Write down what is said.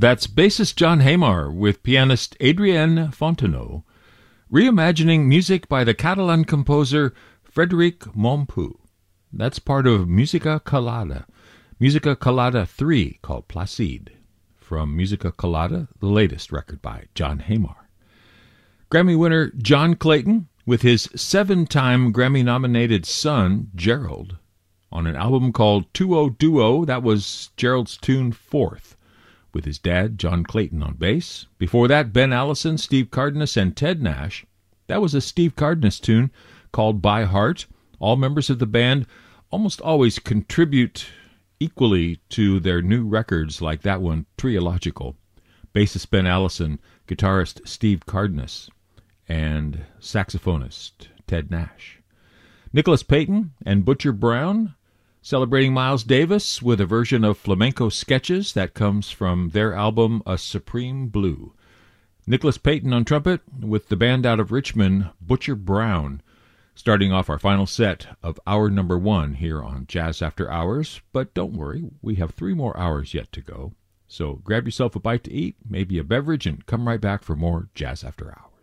That's bassist John Hamar with pianist Adrienne Fontenot, reimagining music by the Catalan composer Frederic Mompou. That's part of Musica Calada 3, called Placide, from Musica Calada, the latest record by John Hamar. Grammy winner John Clayton with his 7-time Grammy-nominated son, Gerald, on an album called Duo Duo. That was Gerald's tune Fourth, with his dad, John Clayton, on bass. Before that, Ben Allison, Steve Cardenas, and Ted Nash. That was a Steve Cardenas tune called By Heart. All members of the band almost always contribute equally to their new records, like that one, Triological. Bassist Ben Allison, guitarist Steve Cardenas, and saxophonist Ted Nash. Nicholas Payton and Butcher Brown celebrating Miles Davis with a version of Flamenco Sketches that comes from their album A Supreme Blue. Nicholas Payton on trumpet with the band out of Richmond, Butcher Brown, starting off our final set of hour number 1 here on Jazz After Hours. But don't worry, we have 3 more hours yet to go. So grab yourself a bite to eat, maybe a beverage, and come right back for more Jazz After Hours.